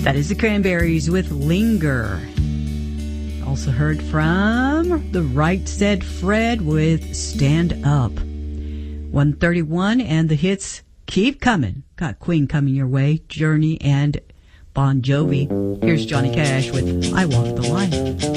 That is the Cranberries with Linger. Also heard from the Right Said Fred with Stand Up. 131, and the hits keep coming. Got Queen coming your way, Journey and Bon Jovi. Here's Johnny Cash with I Walk the Line.